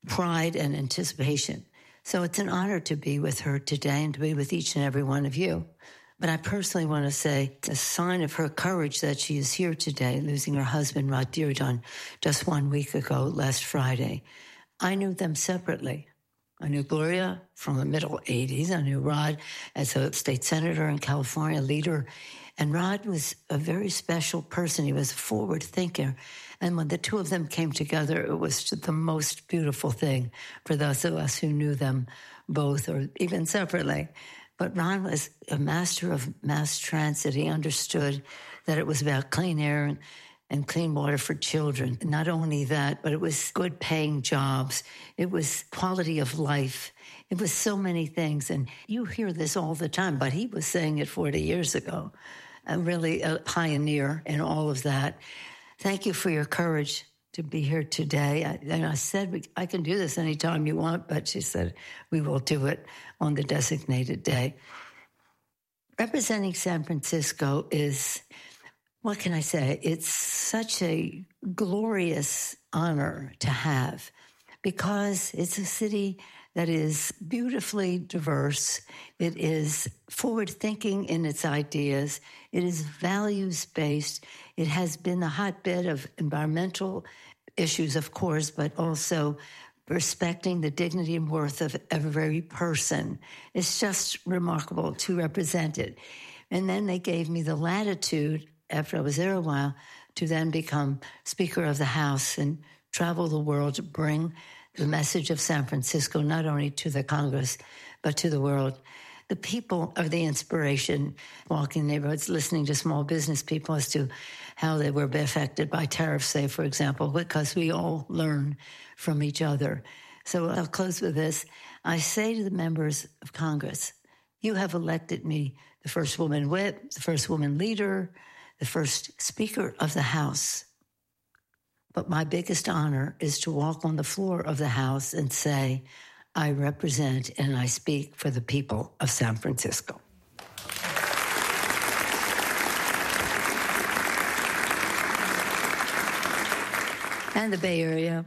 pride and anticipation. So it's an honor to be with her today and to be with each and every one of you. But I personally want to say it's a sign of her courage that she is here today, losing her husband, Rod Dearden, just 1 week ago, last Friday. I knew them separately. I knew Gloria from the middle 80s. I knew Rod as a state senator in California, leader. And Rod was a very special person. He was a forward thinker. And when the two of them came together, it was the most beautiful thing for those of us who knew them both or even separately. But Ron was a master of mass transit. He understood that it was about clean air and clean water for children. Not only that, but it was good paying jobs. It was quality of life. It was so many things. And you hear this all the time, but he was saying it 40 years ago. Really a pioneer in all of that. Thank you for your courage to be here today. I said, I can do this anytime you want, but she said, we will do it on the designated day. Representing San Francisco is, what can I say? It's such a glorious honor to have because it's a city that is beautifully diverse. It is forward-thinking in its ideas. It is values-based. It has been a hotbed of environmental issues, of course, but also respecting the dignity and worth of every person. It's just remarkable to represent it. And then they gave me the latitude, after I was there a while, to then become Speaker of the House and travel the world to bring the message of San Francisco, not only to the Congress, but to the world. The people are the inspiration, walking neighborhoods, listening to small business people as to how they were affected by tariffs, say, for example, because we all learn from each other. So I'll close with this. I say to the members of Congress, you have elected me the first woman whip, the first woman leader, the first Speaker of the House. But my biggest honor is to walk on the floor of the House and say, I represent and I speak for the people of San Francisco. And the Bay Area.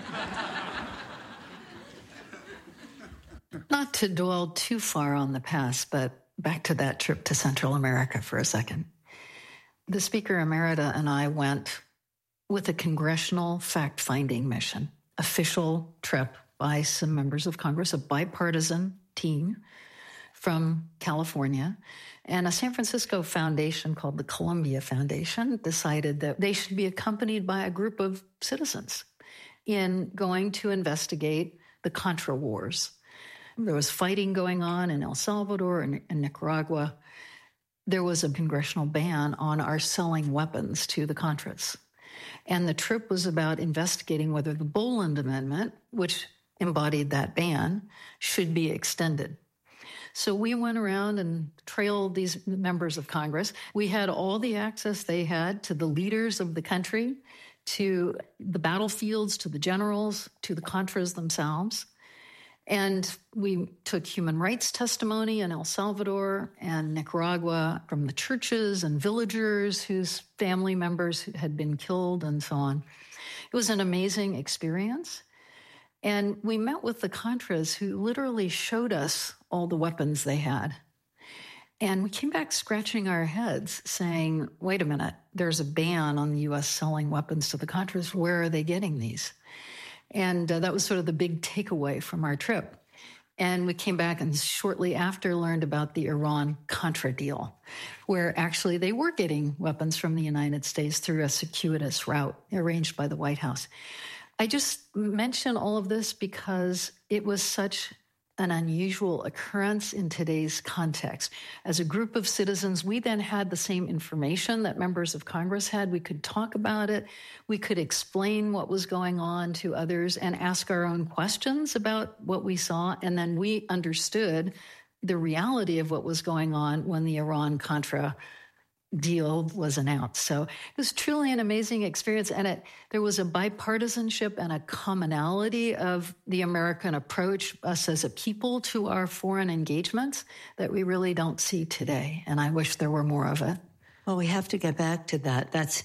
Not to dwell too far on the past, but back to that trip to Central America for a second. The Speaker Emerita and I went with a congressional fact-finding mission, official trip by some members of Congress, a bipartisan team from California, and a San Francisco foundation called the Columbia Foundation decided that they should be accompanied by a group of citizens in going to investigate the Contra Wars. There was fighting going on in El Salvador and Nicaragua. There was a congressional ban on our selling weapons to the Contras. And the trip was about investigating whether the Boland Amendment, which embodied that ban, should be extended. So we went around and trailed these members of Congress. We had all the access they had to the leaders of the country, to the battlefields, to the generals, to the Contras themselves. And we took human rights testimony in El Salvador and Nicaragua from the churches and villagers whose family members had been killed and so on. It was an amazing experience. And we met with the Contras who literally showed us all the weapons they had. And we came back scratching our heads saying, wait a minute, there's a ban on the U.S. selling weapons to the Contras. Where are they getting these? And that was sort of the big takeaway from our trip. And we came back and shortly after learned about the Iran-Contra deal, where actually they were getting weapons from the United States through a circuitous route arranged by the White House. I just mention all of this because it was such an unusual occurrence in today's context. As a group of citizens, we then had the same information that members of Congress had. We could talk about it. We could explain what was going on to others and ask our own questions about what we saw. And then we understood the reality of what was going on when the Iran-Contra deal was announced. So it was truly an amazing experience. And there was a bipartisanship and a commonality of the American approach, us as a people, to our foreign engagements that we really don't see today. And I wish there were more of it. Well, we have to get back to that. That's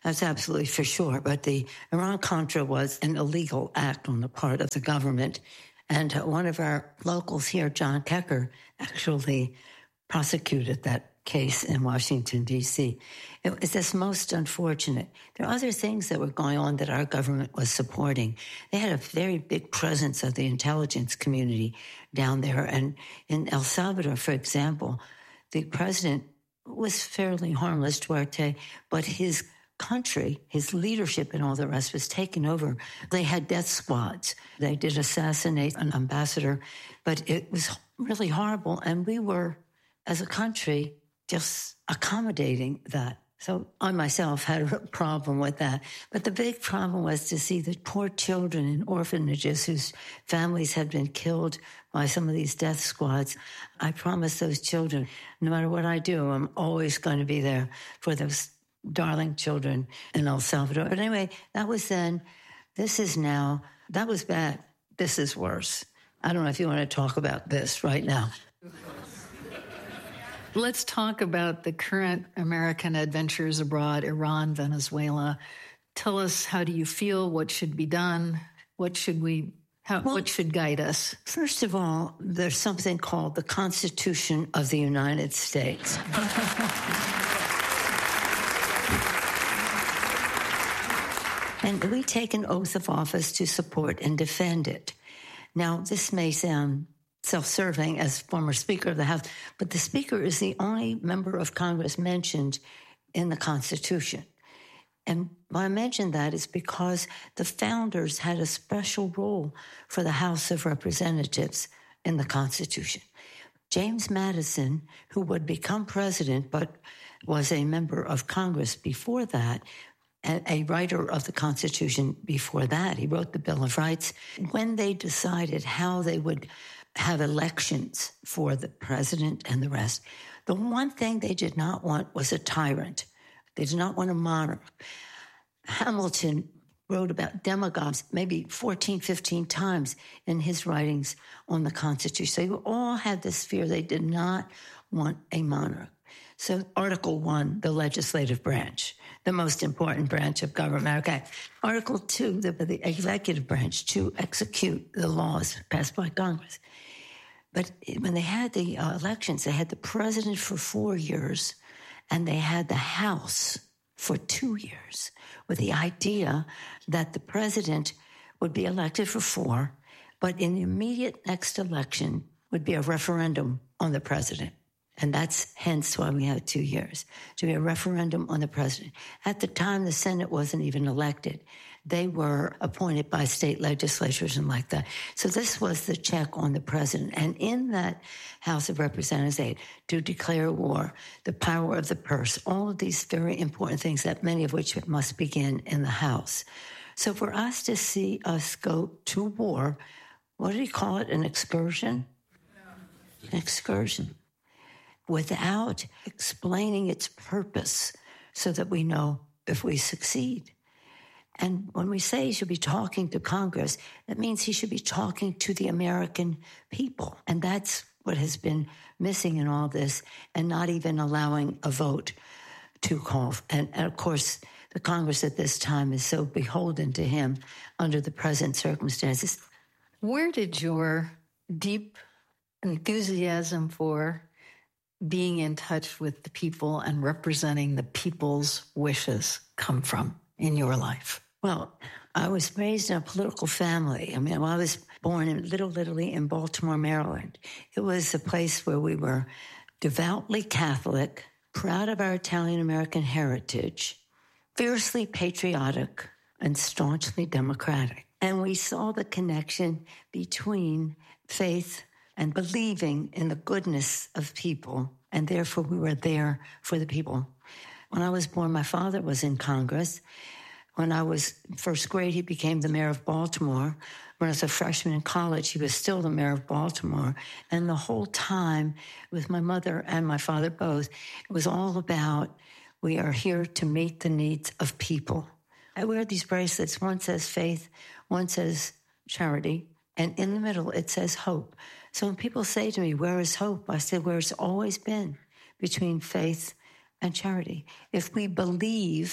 That's absolutely for sure. But the Iran-Contra was an illegal act on the part of the government. And one of our locals here, John Kecker, actually prosecuted that case in Washington, D.C. It was just most unfortunate. There are other things that were going on that our government was supporting. They had a very big presence of the intelligence community down there. And in El Salvador, for example, the president was fairly harmless, Duarte, but his country, his leadership and all the rest was taken over. They had death squads. They did assassinate an ambassador, but it was really horrible. And we were, as a country, just accommodating that. So I myself had a problem with that. But the big problem was to see the poor children in orphanages whose families had been killed by some of these death squads. I promised those children, no matter what I do, I'm always going to be there for those darling children in El Salvador. But anyway, that was then. This is now. That was bad. This is worse. I don't know if you want to talk about this right now. Let's talk about the current American adventures abroad, Iran, Venezuela. Tell us, how do you feel? What should be done? What should guide us? First of all, there's something called the Constitution of the United States. And we take an oath of office to support and defend it. Now, this may sound self-serving as former Speaker of the House, but the Speaker is the only member of Congress mentioned in the Constitution. And why I mention that is because the founders had a special role for the House of Representatives in the Constitution. James Madison, who would become president but was a member of Congress before that, and a writer of the Constitution before that, he wrote the Bill of Rights. When they decided how they would have elections for the president and the rest, the one thing they did not want was a tyrant. They did not want a monarch. Hamilton wrote about demagogues maybe 14, 15 times in his writings on the Constitution. They all had this fear. They did not want a monarch. So Article 1, the legislative branch, the most important branch of government. Okay. Article 2, the executive branch, to execute the laws passed by Congress. But when they had the elections, they had the president for 4 years, and they had the House for 2 years, with the idea that the president would be elected for 4, but in the immediate next election would be a referendum on the president. And that's hence why we had 2 years, to be a referendum on the president. At the time, the Senate wasn't even elected. They were appointed by state legislatures and like that. So this was the check on the president. And in that House of Representatives, to declare war, the power of the purse, all of these very important things, that many of which must begin in the House. So for us to see us go to war, what did he call it, an excursion? An excursion. Without explaining its purpose so that we know if we succeed. And when we say he should be talking to Congress, that means he should be talking to the American people. And that's what has been missing in all this, and not even allowing a vote to call. And of course, the Congress at this time is so beholden to him under the present circumstances. Where did your deep enthusiasm for being in touch with the people and representing the people's wishes come from in your life? Well, I was raised in a political family. I mean, I was born in Little Italy in Baltimore, Maryland. It was a place where we were devoutly Catholic, proud of our Italian-American heritage, fiercely patriotic, and staunchly democratic. And we saw the connection between faith and believing in the goodness of people, and therefore we were there for the people. When I was born, my father was in Congress. When I was in first grade, he became the mayor of Baltimore. When I was a freshman in college, he was still the mayor of Baltimore. And the whole time, with my mother and my father both, it was all about, we are here to meet the needs of people. I wear these bracelets. One says faith, one says charity, and in the middle it says hope. So when people say to me, where is hope? I say, where it's always been, between faith and charity. If we believe,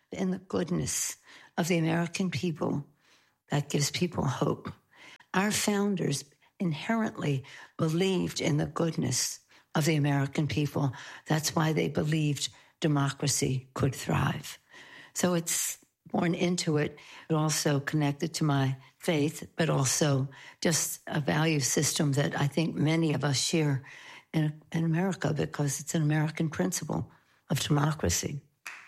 in the goodness of the American people that gives people hope. Our founders inherently believed in the goodness of the American people. That's why they believed democracy could thrive. So it's born into it, but also connected to my faith, but also just a value system that I think many of us share in America, because it's an American principle of democracy.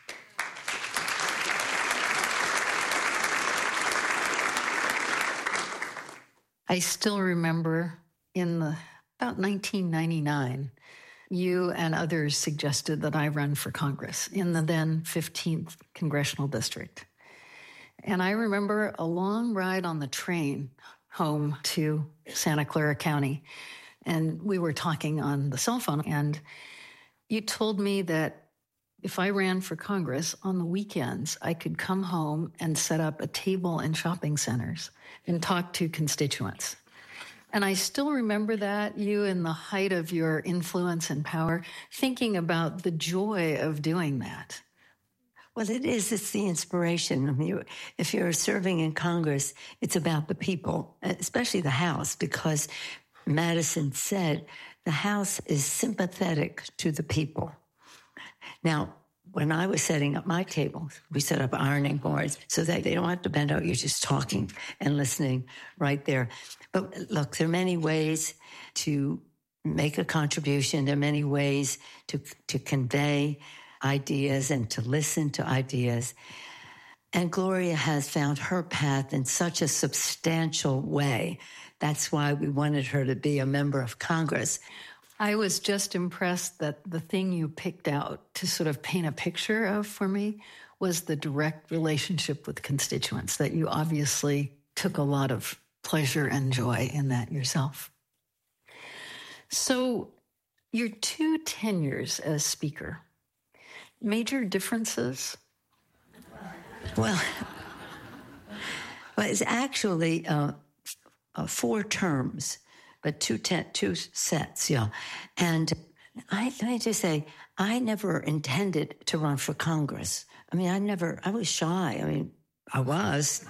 I still remember about 1999, you and others suggested that I run for Congress in the then 15th Congressional District. And I remember a long ride on the train home to Santa Clara County. And we were talking on the cell phone. And you told me that if I ran for Congress on the weekends, I could come home and set up a table in shopping centers and talk to constituents. And I still remember that, you in the height of your influence and power, thinking about the joy of doing that. Well, it's the inspiration. I mean, if you're serving in Congress, it's about the people, especially the House, because Madison said the House is sympathetic to the people. Now, when I was setting up my tables, we set up ironing boards so that they don't have to bend over. You're just talking and listening right there. But look, there are many ways to make a contribution. There are many ways to convey ideas and to listen to ideas. And Gloria has found her path in such a substantial way. That's why we wanted her to be a member of Congress. I was just impressed that the thing you picked out to sort of paint a picture of for me was the direct relationship with constituents, that you obviously took a lot of pleasure and joy in that yourself. So your 2 tenures as Speaker, major differences? Well, it's actually 4 terms, but two sets, yeah. And let me just say, I never intended to run for Congress. I mean, I was shy. I mean, I was.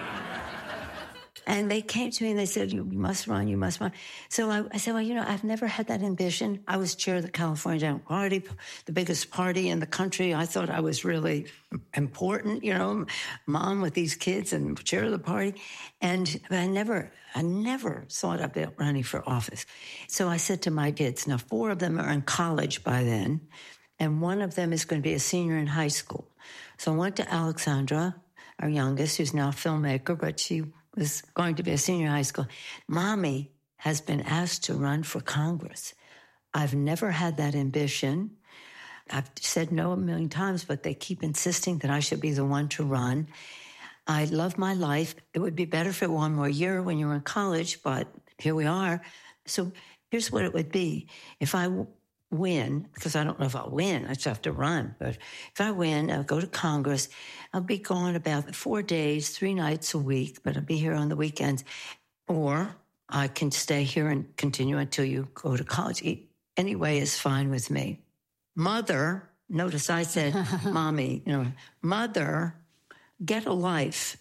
And they came to me and they said, you must run, you must run. So I said, well, I've never had that ambition. I was chair of the California Democratic Party, the biggest party in the country. I thought I was really important, mom with these kids and chair of the party. And I never thought about running for office. So I said to my kids, now 4 of them are in college by then, and 1 of them is going to be a senior in high school. So I went to Alexandra, our youngest, who's now a filmmaker, but she was going to be a senior in high school. Mommy has been asked to run for Congress. I've never had that ambition. I've said no a million times, but they keep insisting that I should be the one to run. I love my life. It would be better for 1 more year when you were in college, but here we are. So here's what it would be. If I win, because I don't know if I'll win, I just have to run. But if I win, I'll go to Congress. I'll be gone about 4 days, 3 nights a week, but I'll be here on the weekends. Or I can stay here and continue until you go to college. Any way is fine with me. Mother, notice I said, Mommy, Mother, get a life.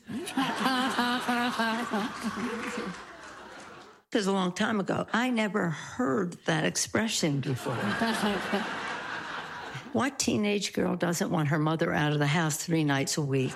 Because a long time ago, I never heard that expression before. What teenage girl doesn't want her mother out of the house 3 nights a week?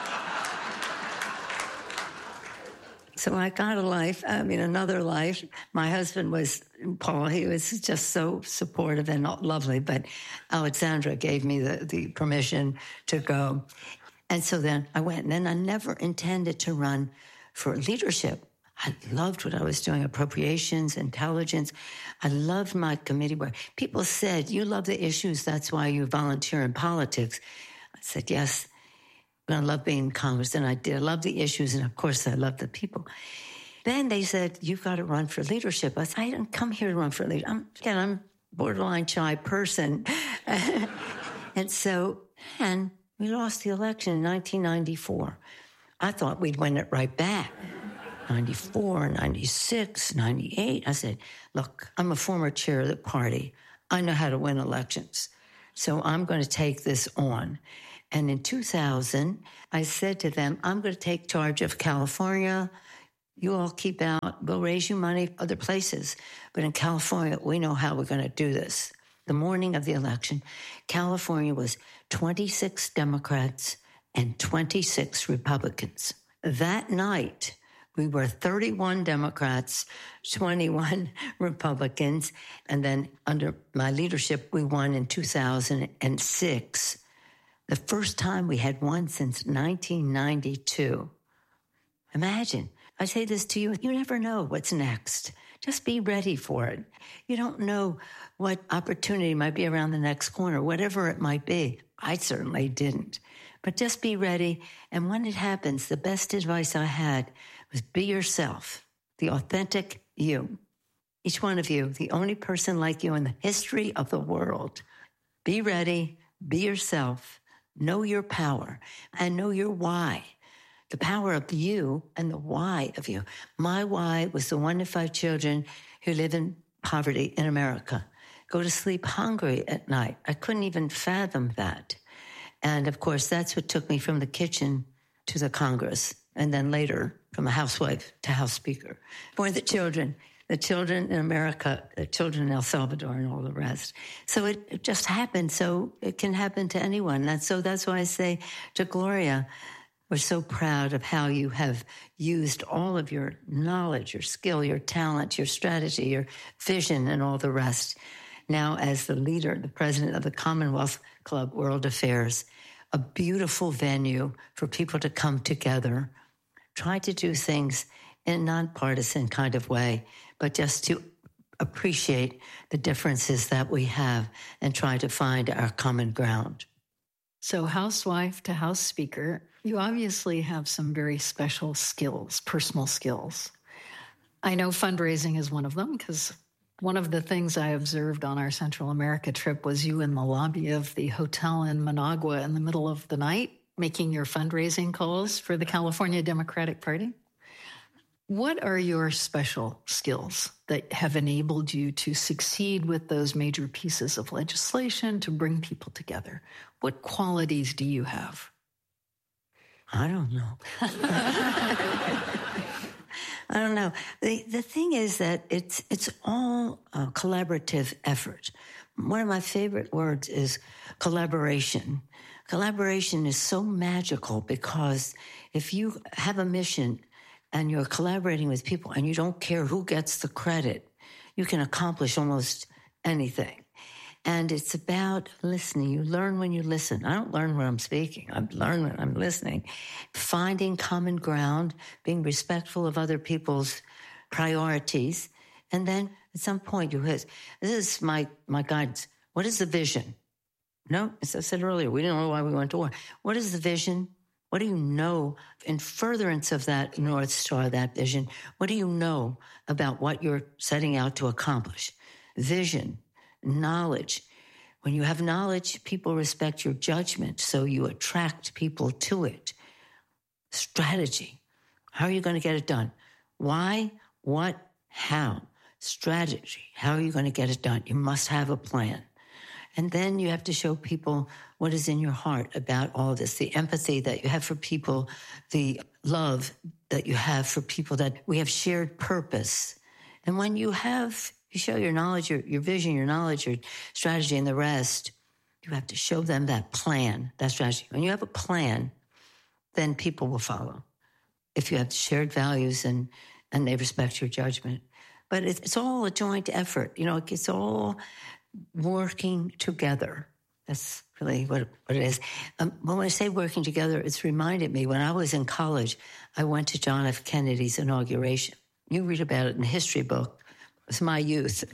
So I got a life, another life. My husband was Paul. He was just so supportive and lovely, but Alexandra gave me the permission to go. And so then I went, and then I never intended to run for leadership. I loved what I was doing, appropriations, intelligence. I loved my committee work. People said, you love the issues, that's why you volunteer in politics. I said, yes, but I love being in Congress, and I did. I love the issues, and of course I love the people. Then they said, you've got to run for leadership. I said, I didn't come here to run for leadership. I'm a borderline shy person. And we lost the election in 1994. I thought we'd win it right back. 94, 96, 98. I said, look, I'm a former chair of the party. I know how to win elections. So I'm going to take this on. And in 2000, I said to them, I'm going to take charge of California. You all keep out. We'll raise you money other places. But in California, we know how we're going to do this. The morning of the election, California was 26 Democrats and 26 Republicans. That night, we were 31 Democrats, 21 Republicans. And then under my leadership, we won in 2006. The first time we had won since 1992. Imagine, I say this to you, you never know what's next. Just be ready for it. You don't know what opportunity might be around the next corner, whatever it might be. I certainly didn't. But just be ready. And when it happens, the best advice I had was be yourself, the authentic you. Each one of you, the only person like you in the history of the world. Be ready, be yourself, know your power, and know your why. The power of you and the why of you. My why was the 1 to 5 children who live in poverty in America go to sleep hungry at night. I couldn't even fathom that. And of course, that's what took me from the kitchen to the Congress, and then later from a housewife to House Speaker. For the children in America, the children in El Salvador, and all the rest. So it just happened. So it can happen to anyone. That's why I say to Gloria, we're so proud of how you have used all of your knowledge, your skill, your talent, your strategy, your vision, and all the rest. Now, as the leader, the president of the Commonwealth Club World Affairs, a beautiful venue for people to come together, try to do things in a nonpartisan kind of way, but just to appreciate the differences that we have and try to find our common ground. So, housewife to House Speaker, you obviously have some very special skills, personal skills. I know fundraising is one of them because one of the things I observed on our Central America trip was you in the lobby of the hotel in Managua in the middle of the night making your fundraising calls for the California Democratic Party. What are your special skills that have enabled you to succeed with those major pieces of legislation to bring people together? What qualities do you have? I don't know. I don't know. The thing is that it's all a collaborative effort. One of my favorite words is collaboration. Collaboration is so magical because if you have a mission and you're collaborating with people and you don't care who gets the credit, you can accomplish almost anything. And it's about listening. You learn when you listen. I don't learn when I'm speaking. I learn when I'm listening. Finding common ground, being respectful of other people's priorities. And then at some point this is my guidance. What is the vision? No, as I said earlier, we didn't know why we went to war. What is the vision? What do you know in furtherance of that North Star, that vision? What do you know about what you're setting out to accomplish? Vision. Knowledge. When you have knowledge, people respect your judgment, so you attract people to it. Strategy. How are you going to get it done? Why, what, how? Strategy. How are you going to get it done? You must have a plan. And then you have to show people what is in your heart about all this, the empathy that you have for people, the love that you have for people, that we have shared purpose. And when you show your knowledge, your vision, your knowledge, your strategy, and the rest, you have to show them that plan, that strategy. When you have a plan, then people will follow. If you have shared values and they respect your judgment. But it's all a joint effort. It's all working together. That's really what it is. When I say working together, it's reminded me when I was in college, I went to John F. Kennedy's inauguration. You read about it in the history book. It's my youth.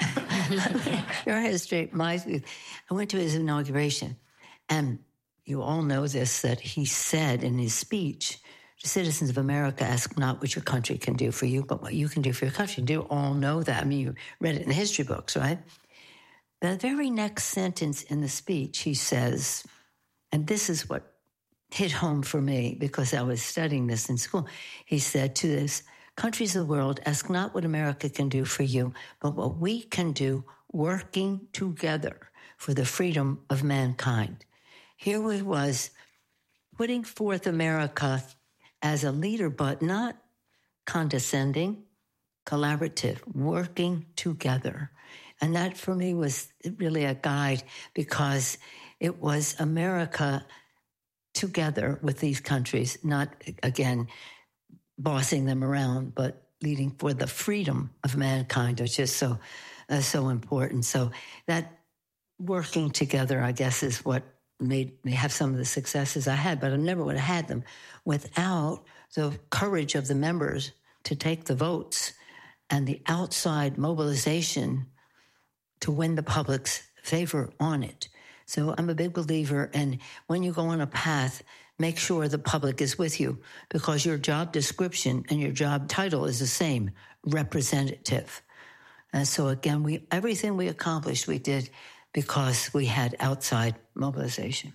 Your history, my youth. I went to his inauguration, and you all know this, that he said in his speech, the citizens of America ask not what your country can do for you, but what you can do for your country. You all know that. I mean, you read it in the history books, right? The very next sentence in the speech, he says, and this is what hit home for me because I was studying this in school. He said to this, countries of the world, ask not what America can do for you, but what we can do working together for the freedom of mankind. Here he was putting forth America as a leader, but not condescending, collaborative, working together. And that for me was really a guide, because it was America together with these countries, not, again, bossing them around, but leading for the freedom of mankind, which is so important. So that working together, I guess, is what made me have some of the successes I had, but I never would have had them without the courage of the members to take the votes and the outside mobilization to win the public's favor on it. So I'm a big believer, and when you go on a path, make sure the public is with you, because your job description and your job title is the same, representative. And so again, everything we accomplished, we did because we had outside mobilization.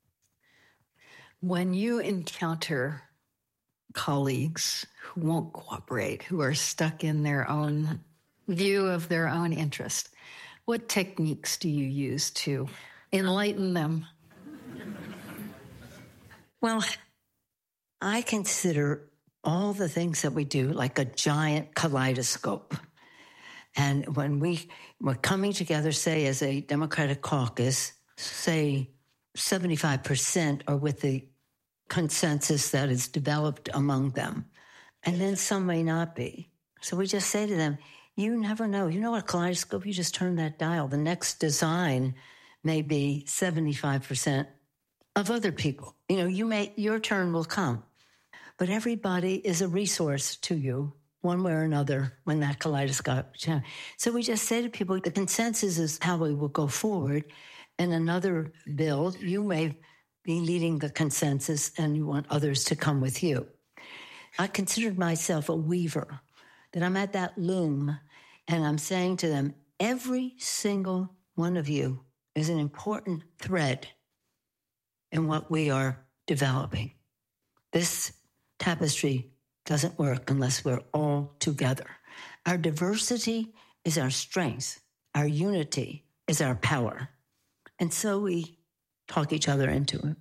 When you encounter colleagues who won't cooperate, who are stuck in their own view of their own interest, what techniques do you use to enlighten them? Well, I consider all the things that we do like a giant kaleidoscope. And when we're coming together, say, as a Democratic caucus, say 75% are with the consensus that is developed among them. And then some may not be. So we just say to them, you never know. You know what a kaleidoscope? You just turn that dial. The next design may be 75% of other people. Your turn will come. But everybody is a resource to you, one way or another, when that kaleidoscope changes. So we just say to people, the consensus is how we will go forward. And another bill, you may be leading the consensus and you want others to come with you. I considered myself a weaver, that I'm at that loom and I'm saying to them, every single one of you is an important thread in what we are developing. This tapestry doesn't work unless we're all together. Our diversity is our strength. Our unity is our power. And so we talk each other into it.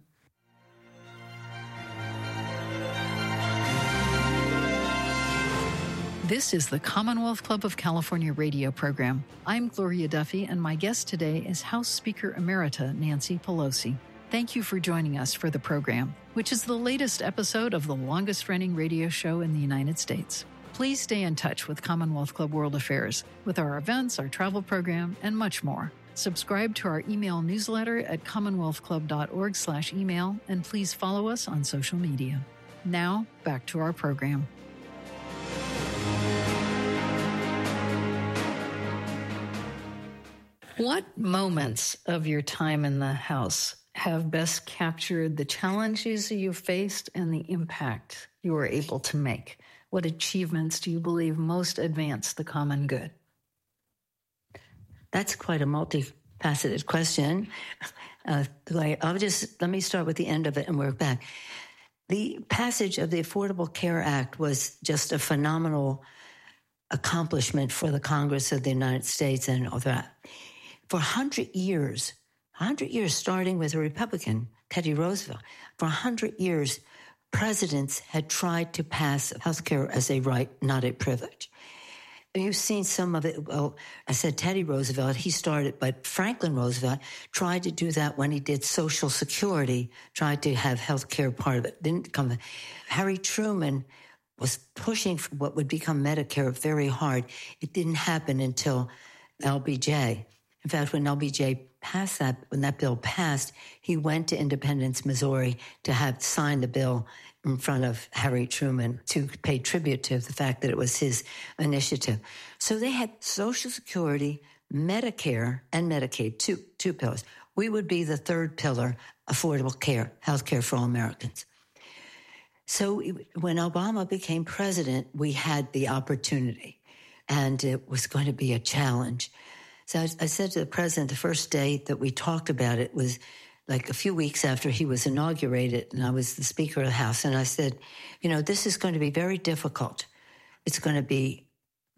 This is the Commonwealth Club of California radio program. I'm Gloria Duffy, and my guest today is House Speaker Emerita Nancy Pelosi. Thank you for joining us for the program, which is the latest episode of the longest-running radio show in the United States. Please stay in touch with Commonwealth Club World Affairs, with our events, our travel program, and much more. Subscribe to our email newsletter at commonwealthclub.org/email, and please follow us on social media. Now, back to our program. What moments of your time in the House have best captured the challenges you faced and the impact you were able to make? What achievements do you believe most advance the common good? That's quite a multifaceted question. Let me start with the end of it and work back. The passage of the Affordable Care Act was just a phenomenal accomplishment for the Congress of the United States and all that. For 100 years, starting with a Republican, Teddy Roosevelt, for 100 years, presidents had tried to pass health care as a right, not a privilege. And you've seen some of it. Well, I said Teddy Roosevelt, he started, but Franklin Roosevelt tried to do that when he did Social Security, tried to have health care part of it. Didn't come. Harry Truman was pushing for what would become Medicare very hard. It didn't happen until LBJ. In fact, when LBJ passed that, when that bill passed, he went to Independence, Missouri to have signed the bill in front of Harry Truman to pay tribute to the fact that it was his initiative. So they had Social Security, Medicare, and Medicaid, two pillars. We would be the third pillar, affordable care, health care for all Americans. So when Obama became president, we had the opportunity, and it was going to be a challenge. So I said to the president, the first day that we talked about it was like a few weeks after he was inaugurated, and I was the Speaker of the House, and I said, this is going to be very difficult. It's going to be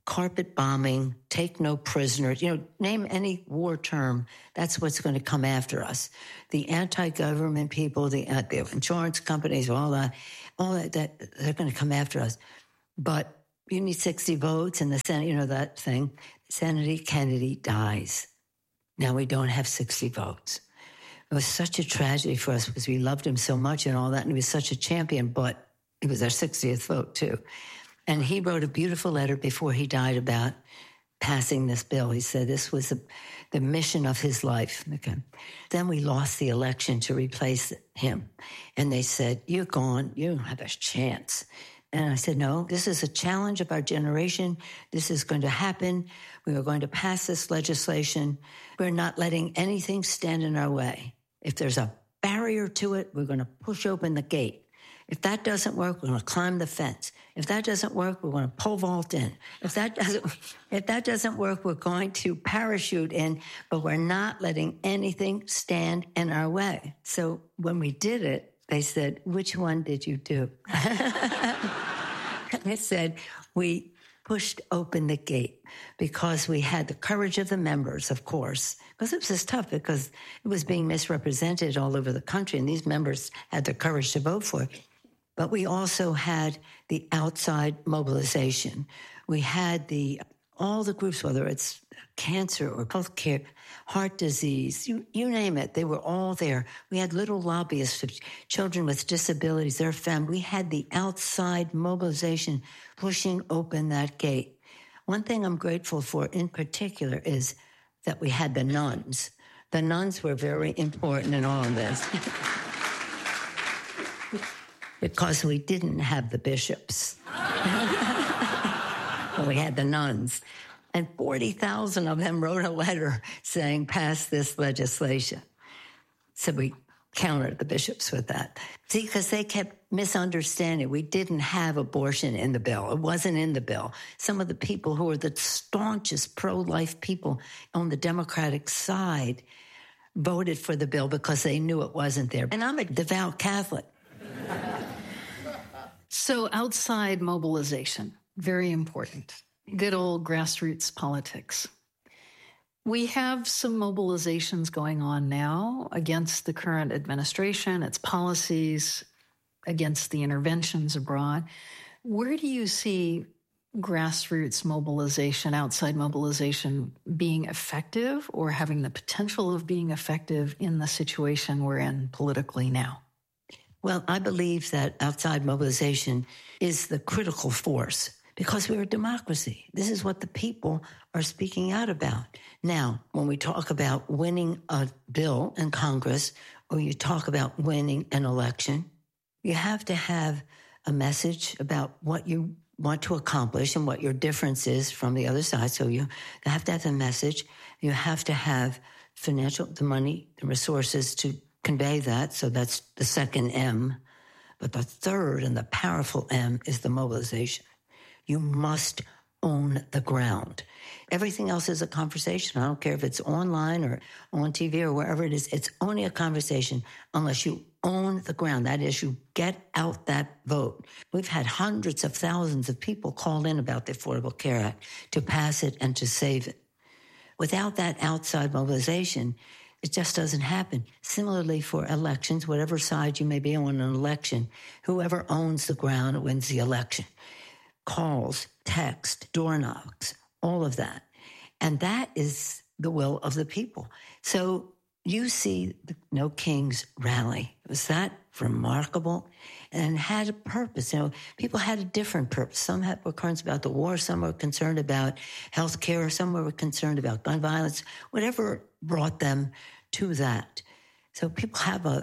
carpet bombing, take no prisoners, name any war term, that's what's going to come after us. The anti-government people, the insurance companies, all that, they're going to come after us. But you need 60 votes in the Senate, that thing. Senator Kennedy dies. Now we don't have 60 votes. It was such a tragedy for us because we loved him so much and all that, and he was such a champion, but it was our 60th vote too. And he wrote a beautiful letter before he died about passing this bill. He said this was the mission of his life. Okay. Then we lost the election to replace him. And they said, you're gone. You don't have a chance. And I said, no, this is a challenge of our generation. This is going to happen. We are going to pass this legislation. We're not letting anything stand in our way. If there's a barrier to it, we're going to push open the gate. If that doesn't work, we're going to climb the fence. If that doesn't work, we're going to pole vault in. If that doesn't work, we're going to parachute in, but we're not letting anything stand in our way. So when we did it, they said, which one did you do? I said, we pushed open the gate because we had the courage of the members, of course, because it was just tough because it was being misrepresented all over the country, and these members had the courage to vote for it. But we also had the outside mobilization. We had all the groups, whether it's cancer or healthcare, heart disease, you name it, they were all there. We had little lobbyists of children with disabilities, their family. We had the outside mobilization pushing open that gate. One thing I'm grateful for in particular is that we had the nuns. The nuns were very important in all of this. Because we didn't have the bishops. We had the nuns. And 40,000 of them wrote a letter saying, pass this legislation. So we countered the bishops with that. See, because they kept misunderstanding. We didn't have abortion in the bill. It wasn't in the bill. Some of the people who were the staunchest pro-life people on the Democratic side voted for the bill because they knew it wasn't there. And I'm a devout Catholic. So outside mobilization, very important. Good old grassroots politics. We have some mobilizations going on now against the current administration, its policies, against the interventions abroad. Where do you see grassroots mobilization, outside mobilization, being effective or having the potential of being effective in the situation we're in politically now? Well, I believe that outside mobilization is the critical force because we're a democracy. This is what the people are speaking out about. Now, when we talk about winning a bill in Congress or you talk about winning an election, you have to have a message about what you want to accomplish and what your difference is from the other side. So you have to have the message. You have to have the money, the resources to convey that. So that's the second M. But the third and the powerful M is the mobilization. You must own the ground. Everything else is a conversation. I don't care if it's online or on TV or wherever it is. It's only a conversation unless you own the ground. That is, you get out that vote. We've had hundreds of thousands of people call in about the Affordable Care Act to pass it and to save it. Without that outside mobilization, it just doesn't happen. Similarly for elections, whatever side you may be on an election, whoever owns the ground wins the election. Calls, text, door knocks, all of that. And that is the will of the people. So you see the No Kings rally. Was that remarkable? And had a purpose. People had a different purpose. Some were concerned about the war. Some were concerned about health care. Some were concerned about gun violence. Whatever brought them to that. So people have a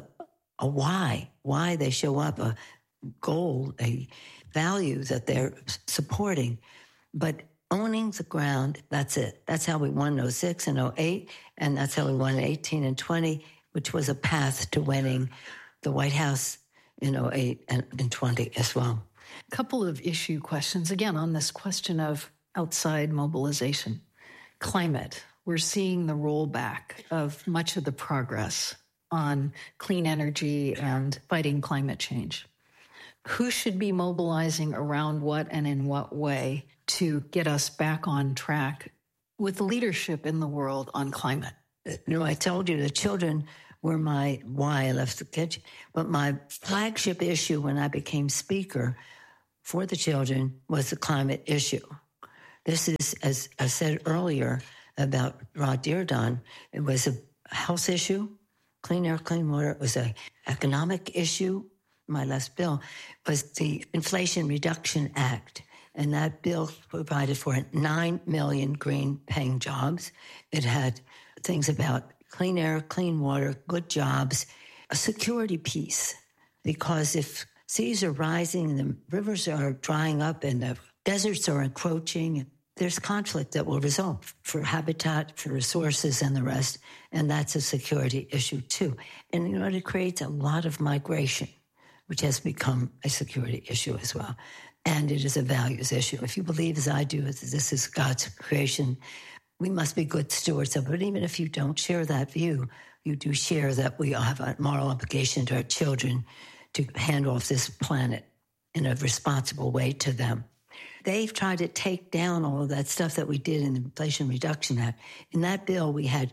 why they show up, a goal, a value that they're supporting. But owning the ground, that's it. That's how we won in 06 and 08, and that's how we won in 18 and 20, which was a path to winning the White House in 08 and in 20 as well. A couple of issue questions, again, on this question of outside mobilization. Climate. We're seeing the rollback of much of the progress on clean energy and fighting climate change. who should be mobilizing around what and in what way to get us back on track with leadership in the world on climate? I told you the children were why I left the kitchen. But my flagship issue when I became speaker for the children was the climate issue. This is, as I said earlier about Rod Dearden, it was a health issue, clean air, clean water. It was an economic issue. My last bill was the Inflation Reduction Act. And that bill provided for 9 million green-paying jobs. It had things about clean air, clean water, good jobs, a security piece. Because if seas are rising and the rivers are drying up and the deserts are encroaching, there's conflict that will result for habitat, for resources, and the rest. And that's a security issue, too. And it creates a lot of migration, which has become a security issue as well. And it is a values issue. If you believe, as I do, this is God's creation, we must be good stewards of it. But even if you don't share that view, you do share that we have a moral obligation to our children to hand off this planet in a responsible way to them. They've tried to take down all of that stuff that we did in the Inflation Reduction Act. In that bill, we had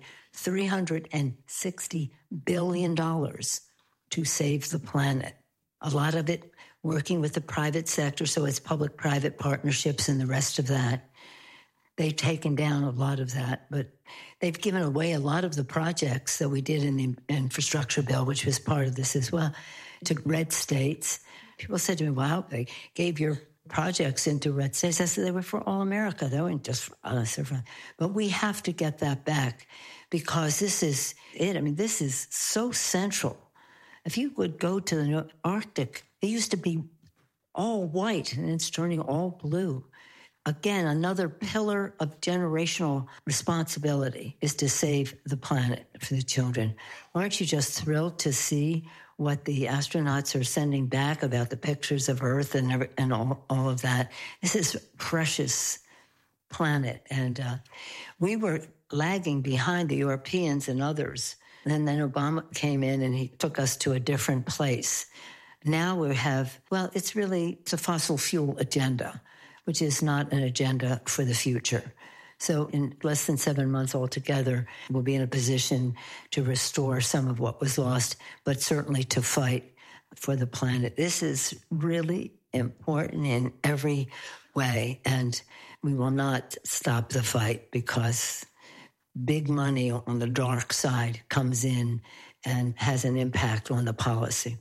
$360 billion to save the planet. A lot of it working with the private sector, so it's public-private partnerships and the rest of that. They've taken down a lot of that, but they've given away a lot of the projects that we did in the infrastructure bill, which was part of this as well, to red states. People said to me, wow, they gave your projects into red states. I said they were for all America. They weren't just for us. But we have to get that back because this is it. I mean, this is so central. If you would go to the Arctic, it used to be all white and it's turning all blue. Again, another pillar of generational responsibility is to save the planet for the children. Aren't you just thrilled to see what the astronauts are sending back about the pictures of Earth and all of that? This is a precious planet. And we were lagging behind the Europeans and others. And then Obama came in and he took us to a different place. Now we have, it's a fossil fuel agenda, which is not an agenda for the future. So in less than 7 months altogether, we'll be in a position to restore some of what was lost, but certainly to fight for the planet. This is really important in every way, and we will not stop the fight because big money on the dark side comes in and has an impact on the policy.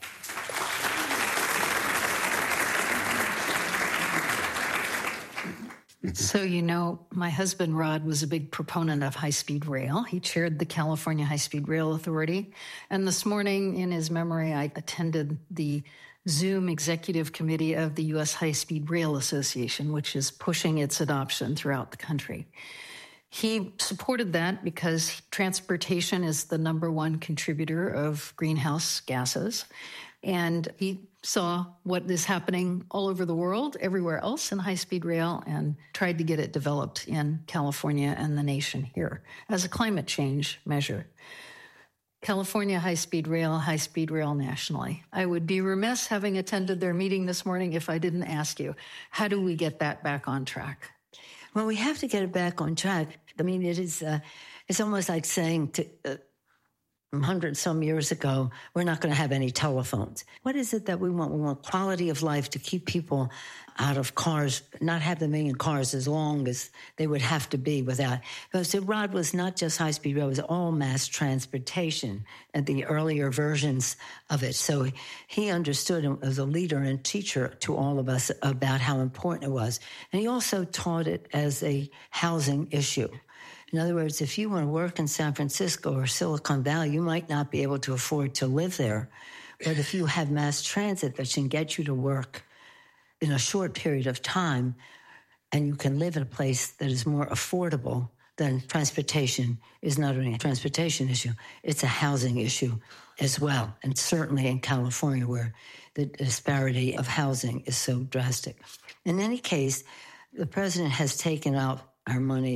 So, my husband, Rod, was a big proponent of high-speed rail. He chaired the California High-Speed Rail Authority. And this morning, in his memory, I attended the Zoom Executive Committee of the U.S. High-Speed Rail Association, which is pushing its adoption throughout the country. He supported that because transportation is the number one contributor of greenhouse gases. And he saw what is happening all over the world, everywhere else in high-speed rail, and tried to get it developed in California and the nation here as a climate change measure. California high-speed rail nationally. I would be remiss having attended their meeting this morning if I didn't ask you, how do we get that back on track? Well, we have to get it back on track. I mean, it's almost like saying to 100-some years ago, we're not going to have any telephones. What is it that we want? We want quality of life to keep people out of cars, not have them in cars as long as they would have to be without. Because the Rod was not just high-speed rail, it was all mass transportation and the earlier versions of it. So he understood as a leader and teacher to all of us about how important it was. And he also taught it as a housing issue. In other words, if you want to work in San Francisco or Silicon Valley, you might not be able to afford to live there. But if you have mass transit that can get you to work in a short period of time, and you can live in a place that is more affordable, then transportation is not only a transportation issue, it's a housing issue as well. And certainly in California, where the disparity of housing is so drastic. In any case, the president has taken out our money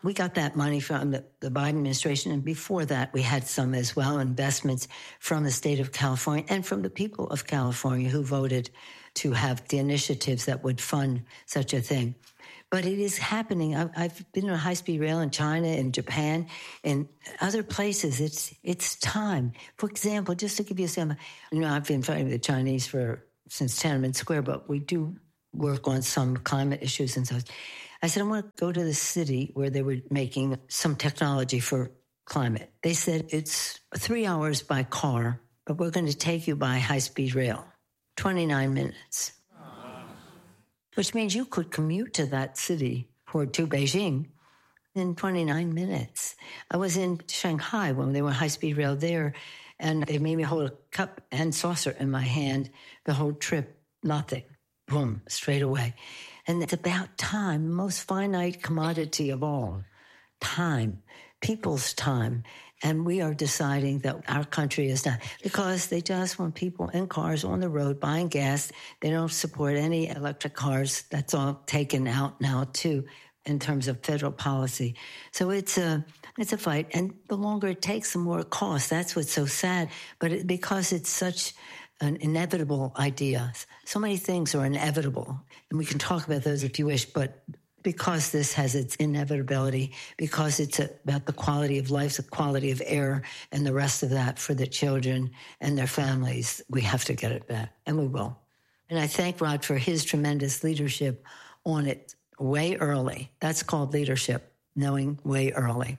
we got that money from the Biden administration. And before that, we had some as well, investments from the state of California and from the people of California who voted to have the initiatives that would fund such a thing. But it is happening. I've been on high-speed rail in China and Japan and other places. It's time. For example, just to give you some, I've been fighting with the Chinese since Tiananmen Square, but we do work on some climate issues and so. I said, I want to go to the city where they were making some technology for climate. They said, it's 3 hours by car, but we're going to take you by high-speed rail. 29 minutes. Which means you could commute to that city or to Beijing in 29 minutes. I was in Shanghai when they were high-speed rail there, and they made me hold a cup and saucer in my hand the whole trip, nothing. Boom, straight away. And it's about time, the most finite commodity of all, time, people's time. And we are deciding that our country is not, because they just want people in cars on the road buying gas. They don't support any electric cars. That's all taken out now, too, in terms of federal policy. So it's a fight. And the longer it takes, the more it costs. That's what's so sad. But because it's such an inevitable idea, so many things are inevitable. And we can talk about those if you wish, but because this has its inevitability, because it's about the quality of life, the quality of air, and the rest of that for the children and their families, we have to get it back, and we will. And I thank Rod for his tremendous leadership on it way early. That's called leadership, knowing way early.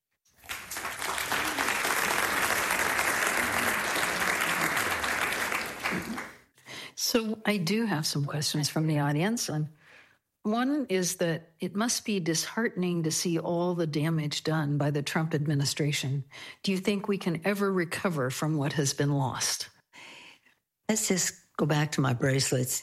So I do have some questions from the audience. And one is that it must be disheartening to see all the damage done by the Trump administration. Do you think we can ever recover from what has been lost? Let's just go back to my bracelets.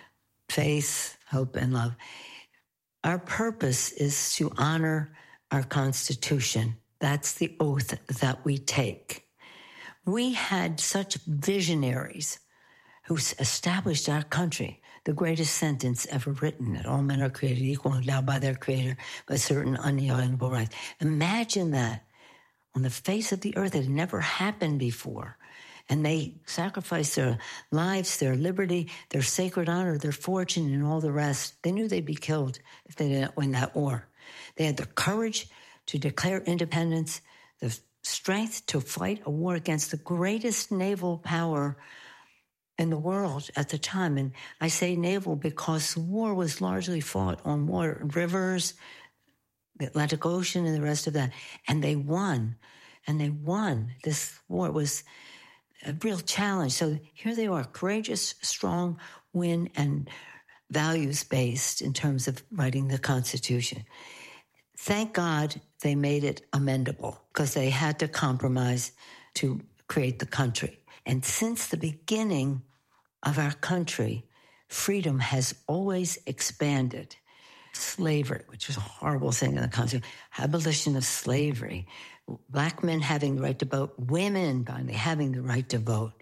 Faith, hope, and love. Our purpose is to honor our Constitution. That's the oath that we take. We had such visionaries who established our country. The greatest sentence ever written, that all men are created equal, endowed by their Creator, by certain unalienable rights. Imagine that on the face of the earth. It had never happened before. And they sacrificed their lives, their liberty, their sacred honor, their fortune, and all the rest. They knew they'd be killed if they didn't win that war. They had the courage to declare independence, the strength to fight a war against the greatest naval power in the world at the time. And I say naval because the war was largely fought on water, rivers, the Atlantic Ocean, and the rest of that. And they won. And they won. This war was a real challenge. So here they are, courageous, strong, win, and values-based in terms of writing the Constitution. Thank God they made it amendable because they had to compromise to create the country. And since the beginning of our country, freedom has always expanded. Slavery, which was a horrible thing in the Constitution, abolition of slavery, Black men having the right to vote, women finally having the right to vote,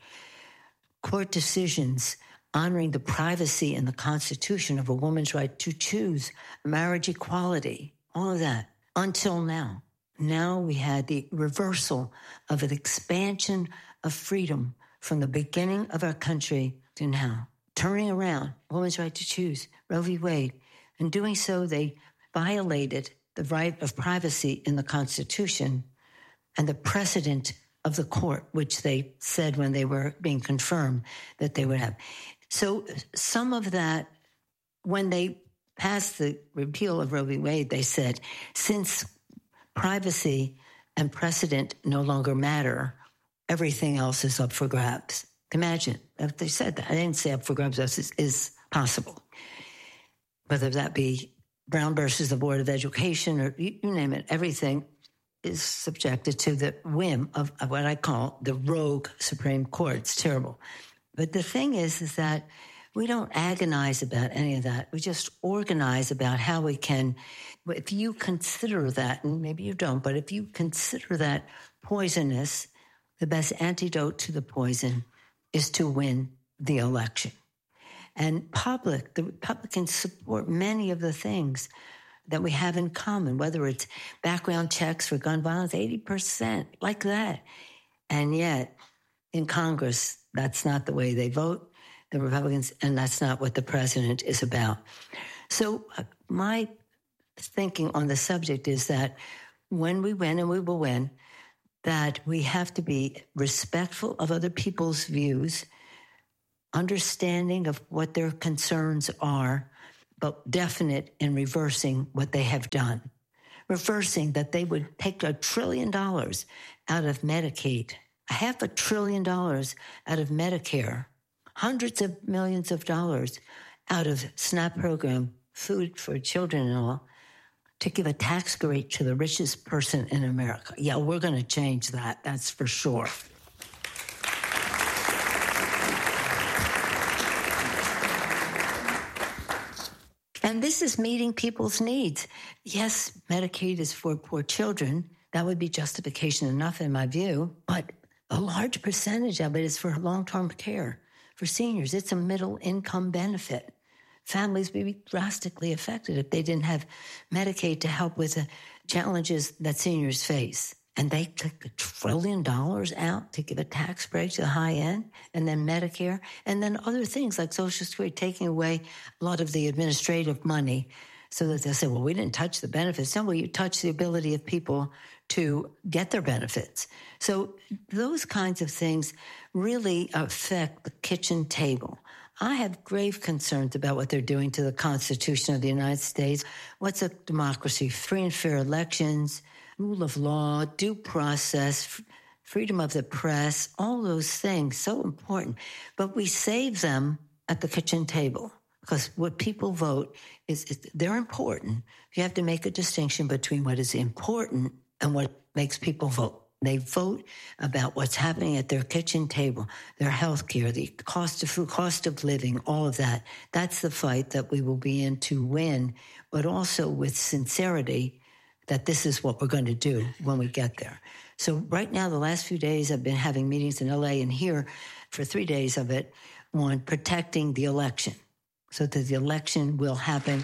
court decisions honoring the privacy in the Constitution of a woman's right to choose, marriage equality, all of that, until now. Now we had the reversal of an expansion of freedom from the beginning of our country to now. Turning around, woman's right to choose, Roe v. Wade. In doing so, they violated the right of privacy in the Constitution and the precedent of the court, which they said when they were being confirmed that they would have. So some of that, when they passed the repeal of Roe v. Wade, they said, since privacy and precedent no longer matter, everything else is up for grabs. Imagine if they said that. I didn't say up for grabs, that is possible. Whether that be Brown versus the Board of Education or you name it, everything is subjected to the whim of what I call the rogue Supreme Court. It's terrible. But the thing is that we don't agonize about any of that. We just organize about how we can, if you consider that, and maybe you don't, but if you consider that poisonous, the best antidote to the poison is to win the election. And the Republicans support many of the things that we have in common, whether it's background checks for gun violence, 80%, like that. And yet, in Congress, that's not the way they vote, the Republicans, and that's not what the president is about. So my thinking on the subject is that when we win, and we will win, that we have to be respectful of other people's views, understanding of what their concerns are, but definite in reversing what they have done. Reversing that they would take $1 trillion out of Medicaid, $500 billion out of Medicare, hundreds of millions of dollars out of SNAP program, food for children and all, to give a tax rate to the richest person in America. Yeah, we're going to change that, that's for sure. And this is meeting people's needs. Yes, Medicaid is for poor children. That would be justification enough in my view. But a large percentage of it is for long-term care. For seniors, it's a middle-income benefit. Families would be drastically affected if they didn't have Medicaid to help with the challenges that seniors face. And they took $1 trillion out to give a tax break to the high end, and then Medicare, and then other things like Social Security, taking away a lot of the administrative money so that they'll say, well, we didn't touch the benefits. No, well, you touch the ability of people to get their benefits. So those kinds of things really affect the kitchen table. I have grave concerns about what they're doing to the Constitution of the United States. What's a democracy? Free and fair elections, rule of law, due process, freedom of the press, all those things, so important. But we save them at the kitchen table because what people vote is they're important. You have to make a distinction between what is important and what makes people vote. They vote about what's happening at their kitchen table, their health care, the cost of food, cost of living, all of that. That's the fight that we will be in to win, but also with sincerity that this is what we're going to do when we get there. So right now, the last few days, I've been having meetings in LA and here for 3 days of it on protecting the election so that the election will happen.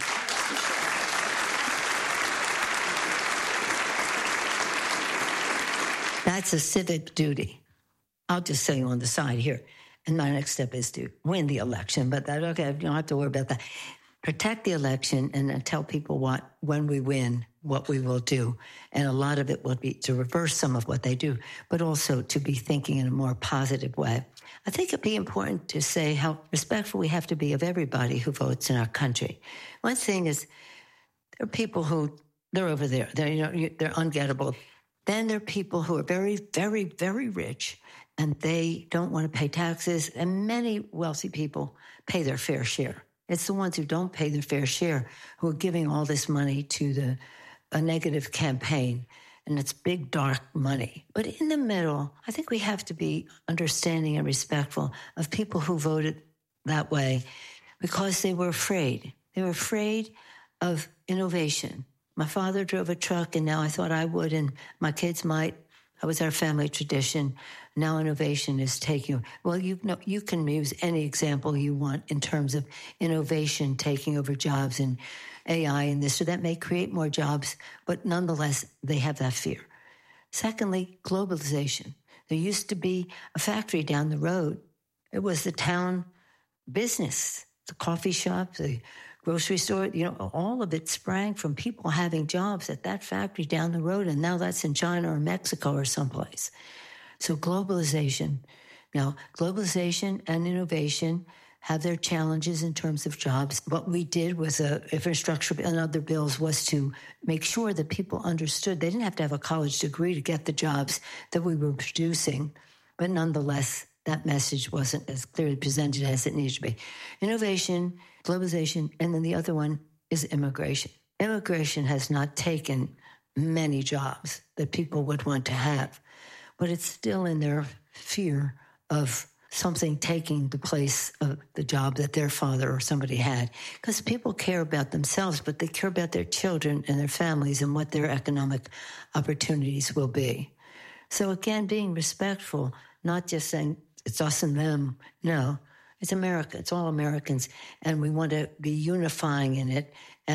That's a civic duty. I'll just say on the side here. And my next step is to win the election, but that, okay, you don't have to worry about that. Protect the election and then tell people when we win, what we will do. And a lot of it will be to reverse some of what they do, but also to be thinking in a more positive way. I think it'd be important to say how respectful we have to be of everybody who votes in our country. One thing is there are people who, they're over there, they're ungettable. Then there are people who are very, very, very rich and they don't want to pay taxes. And many wealthy people pay their fair share. It's the ones who don't pay their fair share who are giving all this money to a negative campaign. And it's big, dark money. But in the middle, I think we have to be understanding and respectful of people who voted that way because they were afraid. They were afraid of innovation. My father drove a truck, and now I thought I would, and my kids might. That was our family tradition. Now innovation is taking. Well, you can use any example you want in terms of innovation taking over jobs and AI and this or that may create more jobs, but nonetheless, they have that fear. Secondly, globalization. There used to be a factory down the road. It was the town business, the coffee shop, the grocery store, all of it sprang from people having jobs at that factory down the road, and now that's in China or Mexico or someplace. So globalization. Now, globalization and innovation have their challenges in terms of jobs. What we did with the infrastructure and other bills was to make sure that people understood they didn't have to have a college degree to get the jobs that we were producing, but nonetheless, that message wasn't as clearly presented as it needed to be. Innovation, globalization, and then the other one is immigration. Immigration has not taken many jobs that people would want to have, but it's still in their fear of something taking the place of the job that their father or somebody had. Because people care about themselves, but they care about their children and their families and what their economic opportunities will be. So again, being respectful, not just saying it's us and them. No, it's America. It's all Americans. And we want to be unifying in it and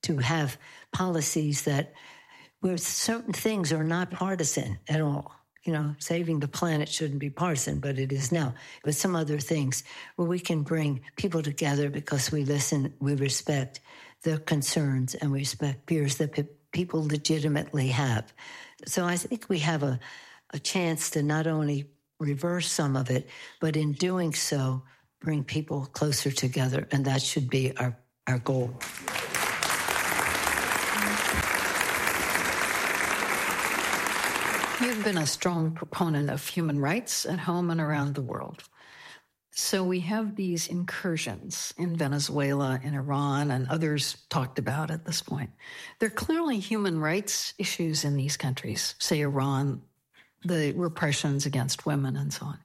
to have policies where certain things are not partisan at all. Saving the planet shouldn't be partisan, but it is now. But some other things where we can bring people together because we listen, we respect their concerns, and we respect fears that people legitimately have. So I think we have a chance to not only reverse some of it, but in doing so, bring people closer together, and that should be our goal. You've been a strong proponent of human rights at home and around the world. So we have these incursions in Venezuela, in Iran, and others talked about at this point. There are clearly human rights issues in these countries, say Iran, the repressions against women and so on.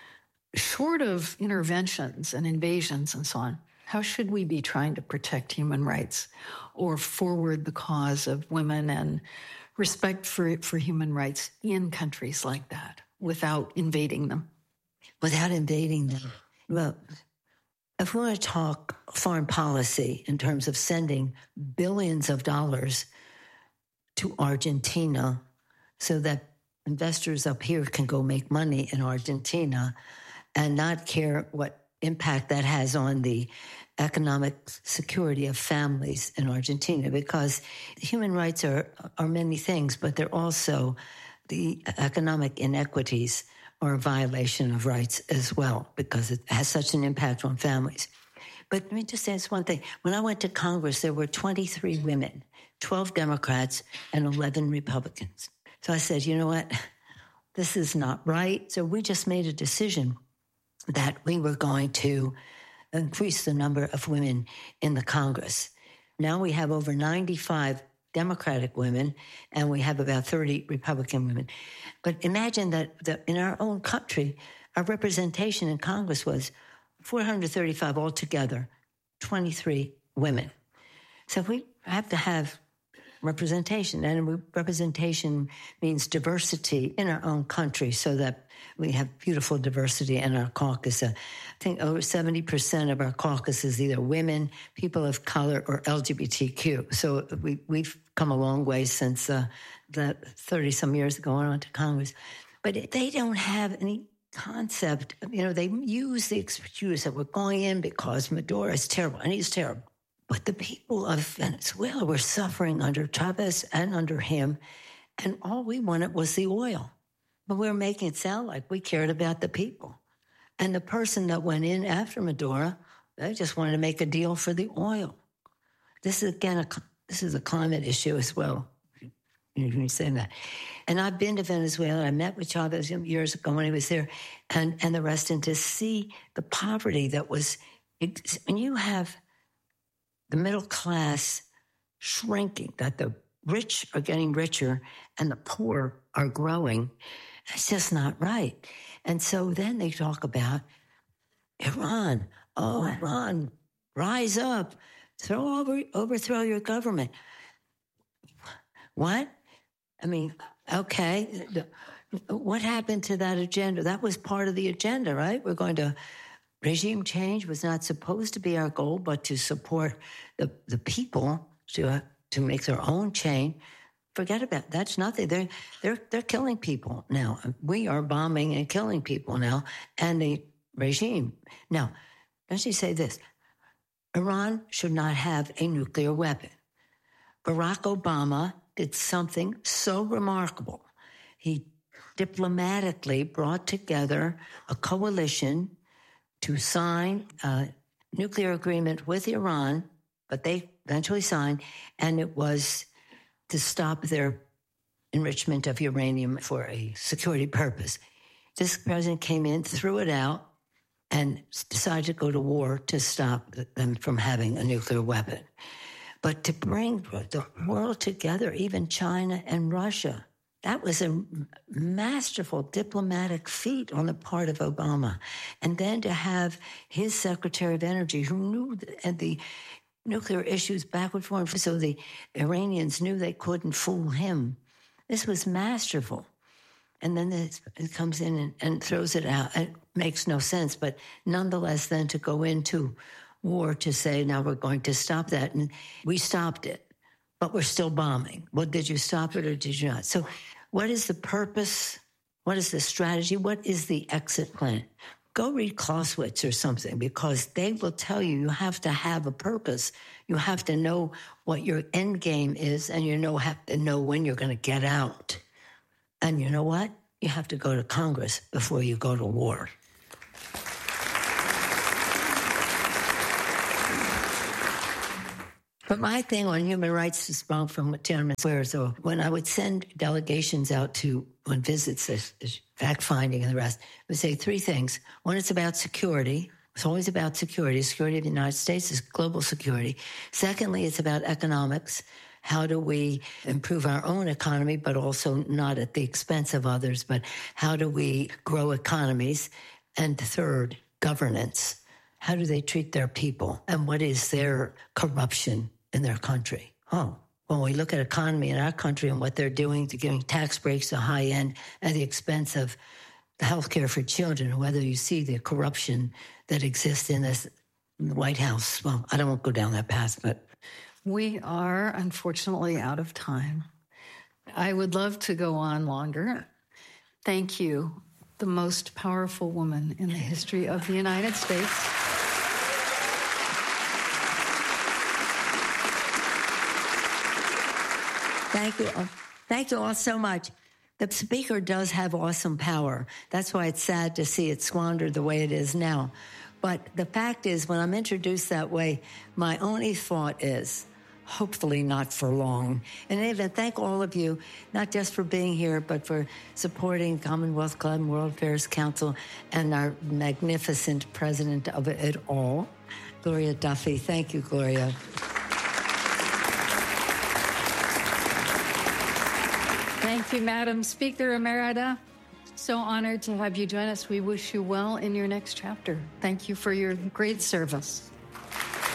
Short of interventions and invasions and so on, how should we be trying to protect human rights or forward the cause of women and respect for human rights in countries like that without invading them? Without invading them. Well, if we want to talk foreign policy in terms of sending billions of dollars to Argentina so that investors up here can go make money in Argentina and not care what impact that has on the economic security of families in Argentina, because human rights are many things, but they're also the economic inequities are a violation of rights as well, because it has such an impact on families. But let me just say this one thing. When I went to Congress, there were 23 women, 12 Democrats, and 11 Republicans. So I said, you know what? This is not right. So we just made a decision that we were going to increase the number of women in the Congress. Now we have over 95 Democratic women, and we have about 30 Republican women. But imagine that in our own country, our representation in Congress was 435 altogether, 23 women. So we have to have representation, and representation means diversity in our own country so that we have beautiful diversity in our caucus. I think over 70% of our caucus is either women, people of color, or LGBTQ. So we've come a long way since that 30-some years ago on to Congress. But they don't have any concept. They use the excuse that we're going in because Maduro is terrible, and he's terrible. But the people of Venezuela were suffering under Chavez and under him, and all we wanted was the oil. But we were making it sound like we cared about the people. And the person that went in after Maduro, they just wanted to make a deal for the oil. This is, again, this is a climate issue as well. You say that. And I've been to Venezuela. I met with Chavez years ago when he was there, and the rest, and to see the poverty that was, when you have the middle class shrinking, that the rich are getting richer and the poor are growing, that's just not right. And so then they talk about Iran. Oh, Iran, rise up, overthrow your government. What? I mean, okay. What happened to that agenda? That was part of the agenda, right? We're going to regime change was not supposed to be our goal, but to support the people to make their own change. Forget about it. That's nothing. They're killing people now. We are bombing and killing people now, and the regime. Now, let me say this: Iran should not have a nuclear weapon. Barack Obama did something so remarkable. He diplomatically brought together a coalition to sign a nuclear agreement with Iran, but they eventually signed, and it was to stop their enrichment of uranium for a security purpose. This president came in, threw it out, and decided to go to war to stop them from having a nuclear weapon. But to bring the world together, even China and Russia, that was a masterful diplomatic feat on the part of Obama. And then to have his Secretary of Energy, who knew the nuclear issues backward forward, so the Iranians knew they couldn't fool him. This was masterful. And then it comes in and throws it out. It makes no sense. But nonetheless, then to go into war to say, now we're going to stop that. And we stopped it. but we're still bombing. Well, did you stop it or did you not? So what is the purpose? What is the strategy? What is the exit plan? Go read Clausewitz or something, because they will tell you you have to have a purpose. You have to know what your end game is, and have to know when you're going to get out. And you know what? You have to go to Congress before you go to war. But my thing on human rights is sprung from what Chairman Square. So when I would send delegations out on visits, fact-finding and the rest, I would say three things. One, it's about security. It's always about security. Security of the United States is global security. Secondly, it's about economics. How do we improve our own economy, but also not at the expense of others, but how do we grow economies? And third, governance. How do they treat their people? And what is their corruption in their country? When we look at economy in our country and what they're doing to giving tax breaks to high end at the expense of the health care for children, whether you see the corruption that exists in the White House. Well, I don't want to go down that path, but we are unfortunately out of time. I would love to go on longer. Thank you, the most powerful woman in the history of the United States. Thank you. Thank you all so much. The speaker does have awesome power. That's why it's sad to see it squandered the way it is now. But the fact is, when I'm introduced that way, my only thought is, hopefully not for long. And even thank all of you, not just for being here, but for supporting Commonwealth Club and World Affairs Council and our magnificent president of it all, Gloria Duffy. Thank you, Gloria. Thank you, Madam Speaker Emerita. So honored to have you join us. We wish you well in your next chapter. Thank you for your great service.